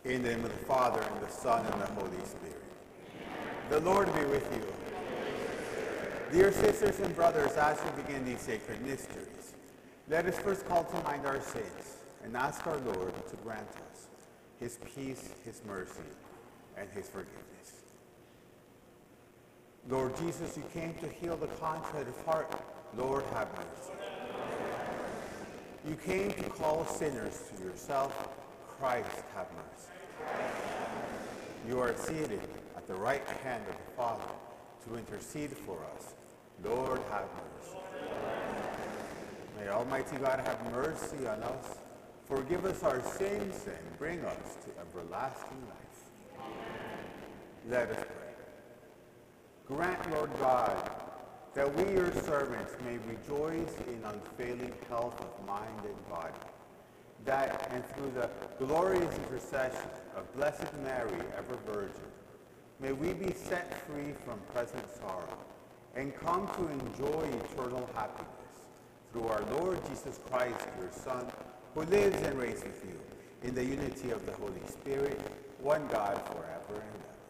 In the name of the Father, and the Son, and the Holy Spirit. The Lord be with you. Dear sisters and brothers, as we begin these sacred mysteries, let us first call to mind our sins and ask our Lord to grant us his peace, his mercy, and his forgiveness. Lord Jesus, you came to heal the contrite of heart. Lord, have mercy. You came to call sinners to yourself. Christ, have mercy. You are seated at the right hand of the Father to intercede for us. Lord, have mercy. May Almighty God have mercy on us, forgive us our sins, and bring us to everlasting life. Let us pray. Grant, Lord God, that we, your servants, may rejoice in unfailing health of mind and body, that, and through the glorious intercession of Blessed Mary, ever Virgin, may we be set free from present sorrow and come to enjoy eternal happiness through our Lord Jesus Christ, your Son, who lives and reigns with you in the unity of the Holy Spirit, one God, forever and ever.